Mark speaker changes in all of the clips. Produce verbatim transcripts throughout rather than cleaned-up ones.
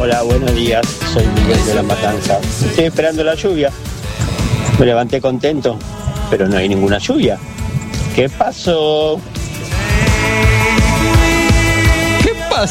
Speaker 1: Hola, buenos días, soy Miguel de La Matanza. Estoy esperando la lluvia. Me levanté contento, pero no hay ninguna lluvia. ¿Qué pasó?
Speaker 2: ¿Qué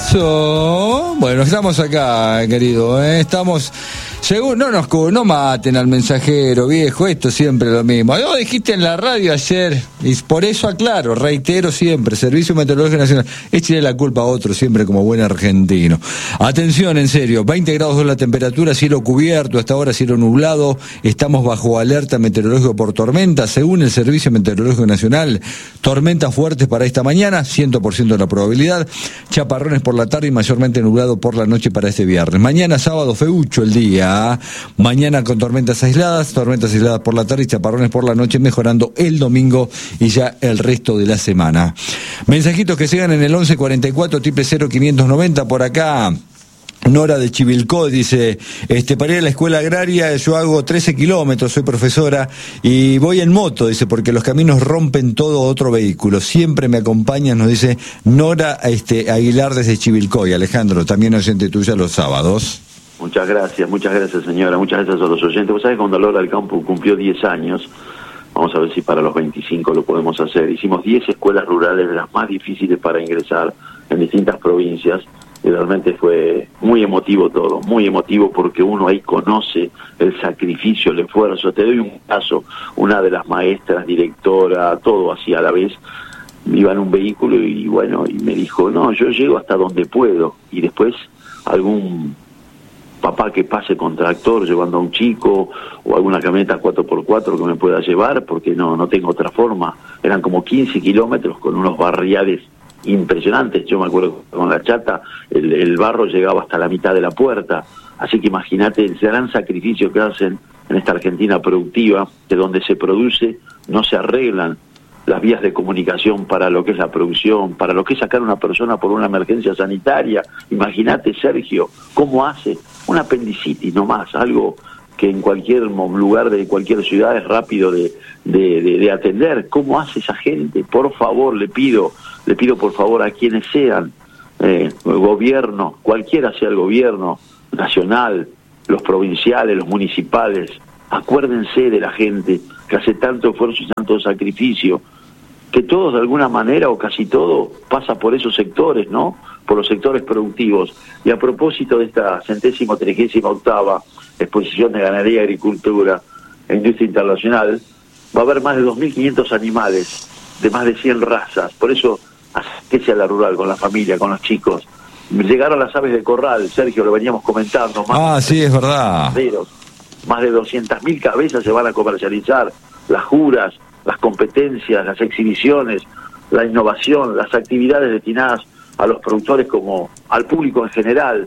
Speaker 2: pasó? Bueno, estamos acá, querido, ¿eh? Estamos... Según, no nos no maten al mensajero, viejo, esto siempre lo mismo. Lo dijiste en la radio ayer, y por eso aclaro, reitero siempre, Servicio Meteorológico Nacional, échale la culpa a otro siempre como buen argentino. Atención, en serio, veinte grados la temperatura, cielo cubierto, hasta ahora cielo nublado, estamos bajo alerta meteorológico por tormenta, según el Servicio Meteorológico Nacional, tormentas fuertes para esta mañana, cien por ciento de la probabilidad, chaparrones por la tarde y mayormente nublado por la noche para este viernes. Mañana sábado, feucho el día. Mañana con tormentas aisladas, tormentas aisladas por la tarde y chaparrones por la noche, mejorando el domingo y ya el resto de la semana. Mensajitos que sigan en el once cuarenta y cuatro, triple cero, quinientos noventa por acá. Nora de Chivilcó dice, este, para ir a la escuela agraria yo hago trece kilómetros, soy profesora y voy en moto, dice, porque los caminos rompen todo otro vehículo. Siempre me acompañan, nos dice Nora este, Aguilar desde Chivilcó. Y Alejandro, también oyente tuya los sábados.
Speaker 3: Muchas gracias, muchas gracias señora, muchas gracias a los oyentes. Vos sabés que cuando Lola del Campo cumplió diez años, vamos a ver si para los veinticinco lo podemos hacer, hicimos diez escuelas rurales de las más difíciles para ingresar en distintas provincias, y realmente fue muy emotivo todo, muy emotivo porque uno ahí conoce el sacrificio, el esfuerzo. Te doy un caso, una de las maestras, directora, todo así a la vez, iba en un vehículo y bueno, y me dijo, no, yo llego hasta donde puedo, y después algún papá que pase con tractor llevando a un chico o alguna camioneta cuatro por cuatro que me pueda llevar, porque no no tengo otra forma. Eran como quince kilómetros con unos barriales impresionantes. Yo me acuerdo con la chata, el, el barro llegaba hasta la mitad de la puerta. Así que imagínate el gran sacrificio que hacen en esta Argentina productiva, de donde se produce, no se arreglan las vías de comunicación para lo que es la producción, para lo que es sacar a una persona por una emergencia sanitaria. Imagínate, Sergio, cómo hace una apendicitis nomás, algo que en cualquier lugar de cualquier ciudad es rápido de, de, de, de atender. ¿Cómo hace esa gente? Por favor, le pido, le pido por favor a quienes sean, eh, el gobierno, cualquiera sea el gobierno nacional, los provinciales, los municipales, acuérdense de la gente que hace tanto esfuerzo y tanto sacrificio, que todos de alguna manera o casi todo pasa por esos sectores, ¿no? Por los sectores productivos. Y a propósito de esta centésimo trigésima octava exposición de ganadería, agricultura e industria internacional, va a haber más de dos mil quinientos animales de más de cien razas. Por eso, acérquese a la rural con la familia, con los chicos. Llegaron las aves de corral, Sergio, lo veníamos comentando. Más
Speaker 2: ah, sí, es verdad.
Speaker 3: Más de doscientas mil cabezas se van a comercializar, las juras, las competencias, las exhibiciones, la innovación, las actividades destinadas a los productores como al público en general.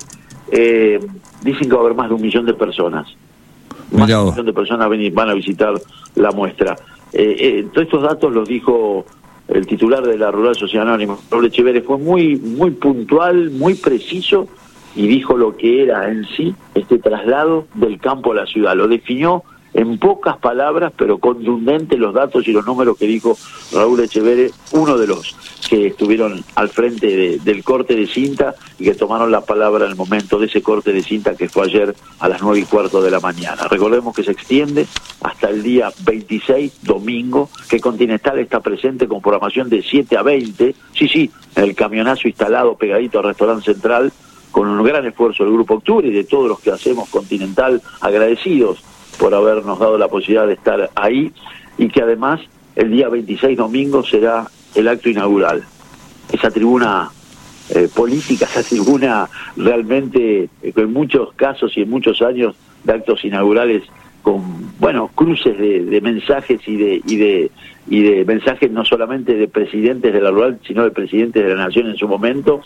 Speaker 3: Eh, dicen que va a haber más de un millón de personas. Más de un millón de personas van a visitar la muestra. Eh, eh, todos estos datos los dijo el titular de la Rural Sociedad Anónima, Raúl Echeverri. Fue muy, muy puntual, muy preciso, y dijo lo que era en sí este traslado del campo a la ciudad. Lo definió en pocas palabras, pero contundente los datos y los números que dijo Raúl Echeverri, uno de los que estuvieron al frente de, del corte de cinta y que tomaron la palabra en el momento de ese corte de cinta que fue ayer a las nueve y cuarto de la mañana. Recordemos que se extiende hasta el día veintiséis, domingo, que Continental está presente con programación de siete a veinte, sí, sí, en el camionazo instalado pegadito al Restaurante Central, con un gran esfuerzo del Grupo Octubre y de todos los que hacemos Continental, agradecidos por habernos dado la posibilidad de estar ahí, y que además el día veintiséis, domingo, será el acto inaugural. Esa tribuna eh, política, esa tribuna realmente, eh, en muchos casos y en muchos años de actos inaugurales, con, bueno, cruces de, de mensajes y de, y de y de mensajes no solamente de presidentes de la rural, sino de presidentes de la nación en su momento,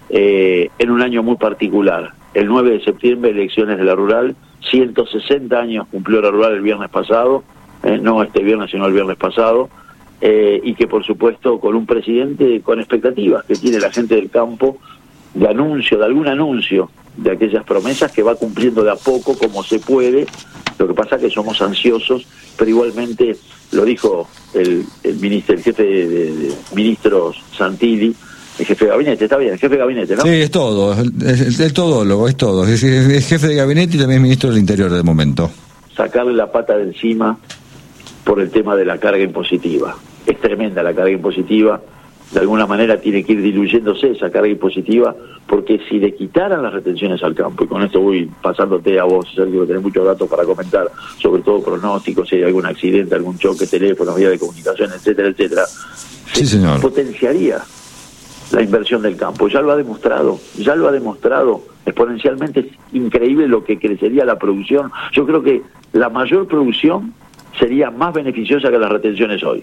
Speaker 3: eh, en un año muy particular. El nueve de septiembre, elecciones de la rural, ciento sesenta años cumplió la rural el viernes pasado, eh, no este viernes, sino el viernes pasado, eh, y que por supuesto con un presidente con expectativas que tiene la gente del campo, de anuncio, de algún anuncio de aquellas promesas que va cumpliendo de a poco como se puede. Lo que pasa es que somos ansiosos, pero igualmente lo dijo el, el, ministro, el jefe de, de, de ministros Santilli, El jefe de gabinete, está bien, el jefe de gabinete, ¿no?
Speaker 2: Sí, es todo, es, es el todólogo, es todo. Es, es, es jefe de gabinete y también es ministro del Interior de momento.
Speaker 3: Sacarle la pata de encima por el tema de la carga impositiva. Es tremenda la carga impositiva. De alguna manera tiene que ir diluyéndose esa carga impositiva, porque si le quitaran las retenciones al campo, y con esto voy pasándote a vos, Sergio, que tenés muchos datos para comentar, sobre todo pronósticos, si hay algún accidente, algún choque, teléfono, vía de comunicación, etcétera, etcétera,
Speaker 2: sí, señor,
Speaker 3: potenciaría la inversión del campo. Ya lo ha demostrado, ya lo ha demostrado exponencialmente. Es increíble lo que crecería la producción. Yo creo que la mayor producción sería más beneficiosa que las retenciones hoy.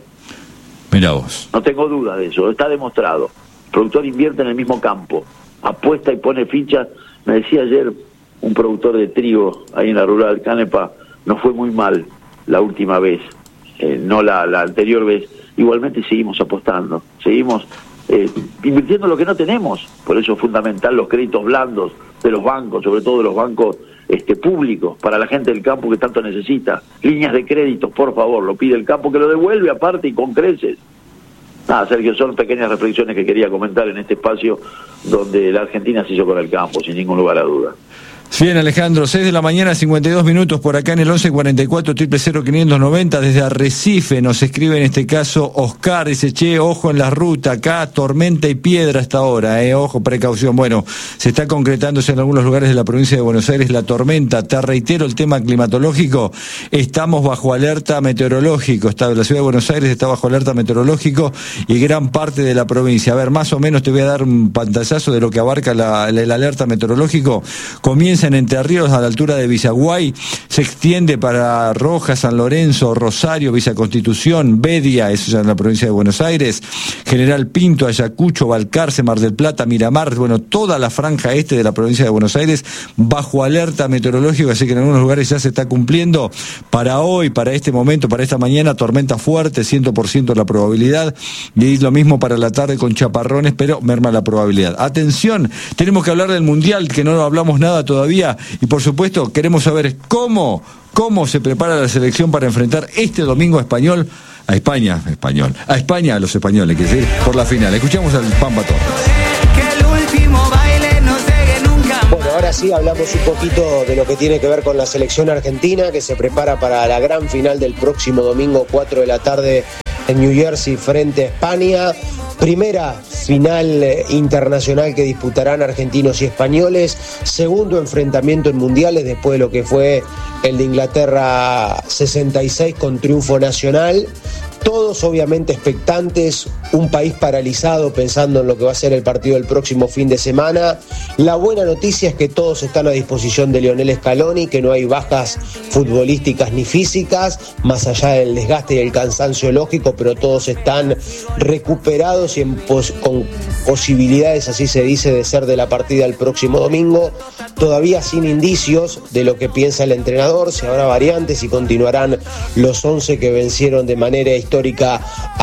Speaker 2: Mirá vos.
Speaker 3: No tengo duda de eso, está demostrado. El productor invierte en el mismo campo, apuesta y pone fichas. Me decía ayer un productor de trigo ahí en la rural Canepa, no fue muy mal la última vez, eh, no la, la anterior vez. Igualmente seguimos apostando, seguimos eh, invirtiendo lo que no tenemos. Por eso es fundamental los créditos blandos de los bancos, sobre todo de los bancos este, públicos, para la gente del campo que tanto necesita. Líneas de créditos, por favor, lo pide el campo, que lo devuelve aparte y con creces. Nada, Sergio, son pequeñas reflexiones que quería comentar en este espacio donde la Argentina se hizo con el campo, sin ningún lugar a duda.
Speaker 2: Bien, Alejandro, seis de la mañana, cincuenta y dos minutos por acá en el once cuarenta y cuatro, cero cero quinientos noventa, desde Arrecife nos escribe en este caso Oscar, dice, che, ojo en la ruta, acá tormenta y piedra hasta ahora, eh, ojo, precaución. Bueno, se está concretándose en algunos lugares de la provincia de Buenos Aires la tormenta. Te reitero el tema climatológico, estamos bajo alerta meteorológico, está, la ciudad de Buenos Aires está bajo alerta meteorológico y gran parte de la provincia. A ver, más o menos te voy a dar un pantallazo de lo que abarca la, la, el alerta meteorológico. Comienza en Entre Ríos a la altura de Villaguay, se extiende para Rojas, San Lorenzo, Rosario, Villa Constitución, Bedia, eso ya en la provincia de Buenos Aires, General Pinto, Ayacucho, Balcarce, Mar del Plata, Miramar, bueno, toda la franja este de la provincia de Buenos Aires bajo alerta meteorológica, así que en algunos lugares ya se está cumpliendo. Para hoy, para este momento, para esta mañana, tormenta fuerte, cien por ciento la probabilidad, y lo mismo para la tarde con chaparrones, pero merma la probabilidad. Atención, tenemos que hablar del Mundial, que no hablamos nada todavía. Y por supuesto queremos saber cómo, cómo se prepara la selección para enfrentar este domingo a Español, a España, español, a España, a los españoles, que decir, por la final. Escuchamos al Pampa Torres.
Speaker 4: Bueno, ahora sí hablamos un poquito de lo que tiene que ver con la selección argentina, que se prepara para la gran final del próximo domingo, cuatro de la tarde en New Jersey frente a España. Primera final internacional que disputarán argentinos y españoles, segundo enfrentamiento en mundiales después de lo que fue el de Inglaterra sesenta y seis con triunfo nacional. Todos obviamente expectantes, un país paralizado pensando en lo que va a ser el partido del próximo fin de semana. La buena noticia es que todos están a disposición de Lionel Scaloni, que no hay bajas futbolísticas ni físicas, más allá del desgaste y el cansancio lógico, pero todos están recuperados y en pos- con posibilidades, así se dice, de ser de la partida el próximo domingo. Todavía sin indicios de lo que piensa el entrenador, si habrá variantes y continuarán los once que vencieron de manera histórica histórica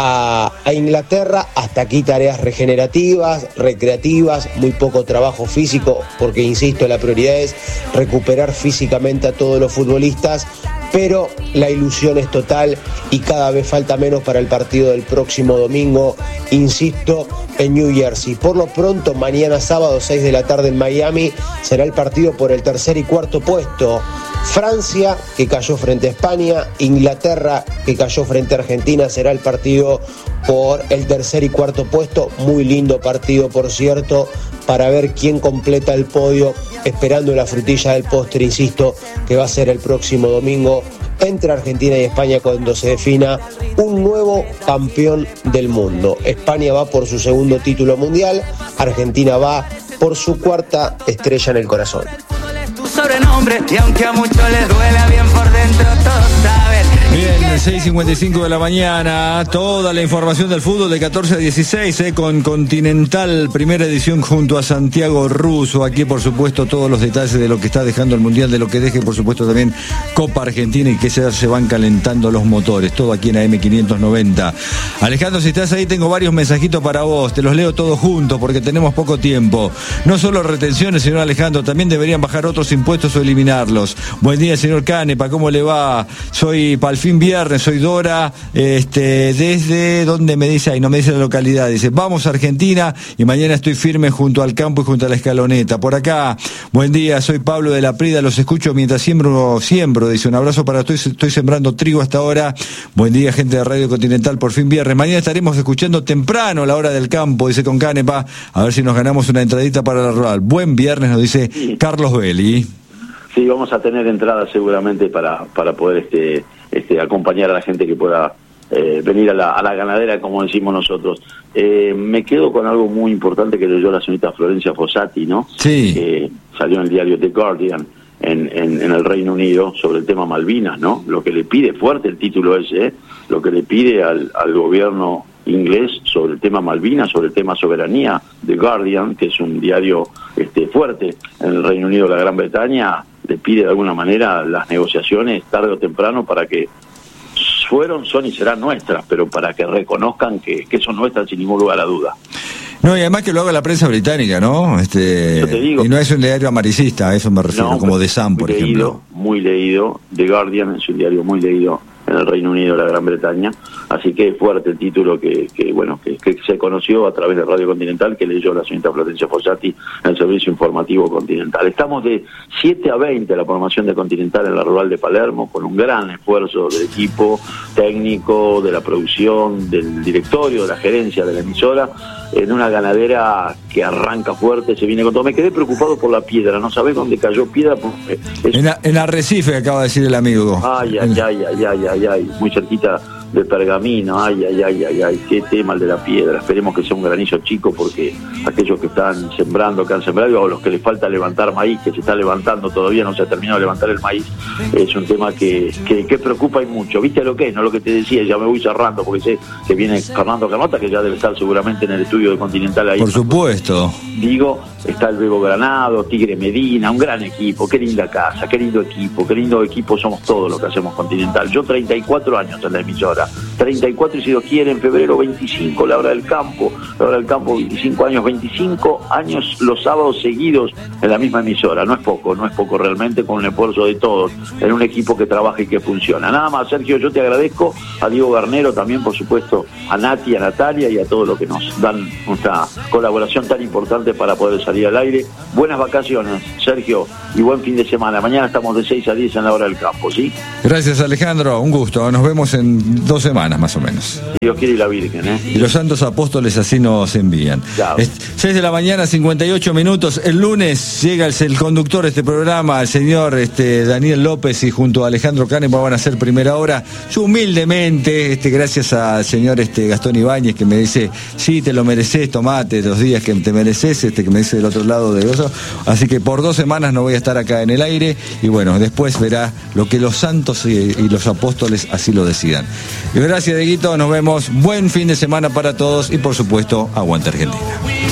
Speaker 4: a, a Inglaterra. Hasta aquí tareas regenerativas, recreativas, muy poco trabajo físico, porque insisto, la prioridad es recuperar físicamente a todos los futbolistas, pero la ilusión es total y cada vez falta menos para el partido del próximo domingo, insisto, en New Jersey. Por lo pronto, mañana sábado, seis de la tarde en Miami, será el partido por el tercer y cuarto puesto. Francia, que cayó frente a España, Inglaterra, que cayó frente a Argentina, será el partido por el tercer y cuarto puesto. Muy lindo partido, por cierto, para ver quién completa el podio, esperando la frutilla del postre, insisto, que va a ser el próximo domingo entre Argentina y España, cuando se defina un nuevo campeón del mundo. España va por su segundo título mundial, Argentina va por su cuarta estrella en el corazón.
Speaker 5: Sobrenombre, y aunque a muchos les duela bien por dentro, todos saben.
Speaker 2: Bien, seis cincuenta y cinco de la mañana, toda la información del fútbol de catorce a dieciséis, eh, con Continental, primera edición junto a Santiago Russo. Aquí, por supuesto, todos los detalles de lo que está dejando el Mundial, de lo que deje, por supuesto, también Copa Argentina y que se, se van calentando los motores. Todo aquí en A M quinientos noventa. Alejandro, si estás ahí, tengo varios mensajitos para vos. Te los leo todos juntos porque tenemos poco tiempo. No solo retenciones, señor Alejandro, también deberían bajar otros impuestos o eliminarlos. Buen día, señor Canepa, ¿cómo le va? Soy Pal fin viernes, soy Dora, este, desde, ¿dónde me dice? Ahí no me dice la localidad, dice, vamos a Argentina y mañana estoy firme junto al campo y junto a la escaloneta. Por acá, buen día, soy Pablo de la Prida, los escucho mientras siembro, siembro, dice, un abrazo para todos, estoy, estoy sembrando trigo hasta ahora. Buen día, gente de Radio Continental, por fin viernes. Mañana estaremos escuchando temprano la hora del campo, dice con Canepa, a ver si nos ganamos una entradita para la rural. Buen viernes, nos dice sí. Carlos Belli.
Speaker 3: Sí, vamos a tener entradas seguramente para para poder este este acompañar a la gente que pueda eh, venir a la, a la ganadera, como decimos nosotros. Eh, me quedo con algo muy importante que leyó la señorita Florencia Fossati, ¿no?
Speaker 2: Sí.
Speaker 3: Eh, salió en el diario The Guardian en, en, en el Reino Unido sobre el tema Malvinas, ¿no? Lo que le pide, fuerte el título ese, ¿eh? Lo que le pide al, al gobierno inglés sobre el tema Malvinas, sobre el tema soberanía. The Guardian, que es un diario este fuerte en el Reino Unido de la Gran Bretaña, le pide de alguna manera las negociaciones tarde o temprano para que fueron, son y serán nuestras, pero para que reconozcan que, que son nuestras sin ningún lugar a duda.
Speaker 2: No, y además que lo haga la prensa británica, ¿no? Este,
Speaker 3: Yo te digo,
Speaker 2: y no es un diario amarillista, a eso me refiero, no, como The Sun, por
Speaker 3: leído,
Speaker 2: ejemplo.
Speaker 3: Muy leído, The Guardian es un diario muy leído en el Reino Unido de la Gran Bretaña, así que es fuerte el título que, que bueno que, que se conoció a través de Radio Continental, que leyó la señorita Florencia Fossati en el servicio informativo Continental. Estamos de siete a veinte la programación de Continental en la rural de Palermo, con un gran esfuerzo del equipo técnico, de la producción, del directorio, de la gerencia de la emisora, en una ganadera que arranca fuerte, se viene con todo. Me quedé preocupado por la piedra, no sabés dónde cayó piedra. Porque es...
Speaker 2: en, en Arrecife, acaba de decir el amigo.
Speaker 3: Ay, ay, ay, ay, ay, ay, ay, muy cerquita de Pergamino, ay, ay, ay, ay, ay, qué tema el de la piedra. Esperemos que sea un granizo chico, porque aquellos que están sembrando, que han sembrado, o los que les falta levantar maíz, que se está levantando todavía, no se ha terminado de levantar el maíz, es un tema que, que, que preocupa y mucho. ¿Viste lo que es? No lo que te decía, ya me voy cerrando, porque sé que viene Fernando Canota, que ya debe estar seguramente en el estudio de Continental ahí.
Speaker 2: Por supuesto.
Speaker 3: Digo, está el Bebo Granado, Tigre Medina, un gran equipo, qué linda casa, qué lindo equipo, qué lindo equipo somos todos los que hacemos Continental. Yo treinta y cuatro años en la emisora, treinta y cuatro y si Dios quiere en febrero veinticinco la hora del campo, la hora del campo veinticinco años, veinticinco años los sábados seguidos en la misma emisora. No es poco, no es poco realmente, con un esfuerzo de todos, en un equipo que trabaja y que funciona. Nada más, Sergio, yo te agradezco, a Diego Garnero también, por supuesto, a Nati, a Natalia y a todos los que nos dan esta colaboración tan importante para poder salir al aire. Buenas vacaciones, Sergio, y buen fin de semana. Mañana estamos de seis a diez en la hora del campo, ¿sí?
Speaker 2: Gracias, Alejandro, un gusto. Nos vemos en dos semanas más o menos.
Speaker 3: Dios quiere y la Virgen, ¿eh?
Speaker 2: Y los santos apóstoles así nos envían.
Speaker 3: Claro.
Speaker 2: seis de la mañana, cincuenta y ocho minutos. El lunes llega el, el conductor de este programa, el señor este, Daniel López, y junto a Alejandro Canepa van a hacer primera hora. Yo humildemente, este, gracias al señor este, Gastón Ibáñez, que me dice, sí, te lo mereces, tomate los días que te mereces, este, que me dice del otro lado de gozo. Así que por dos semanas no voy a estar acá en el aire, y bueno, después verá lo que los santos y, y los apóstoles así lo decidan. Y gracias, Dieguito, nos vemos. Buen fin de semana para todos y por supuesto, aguante Argentina.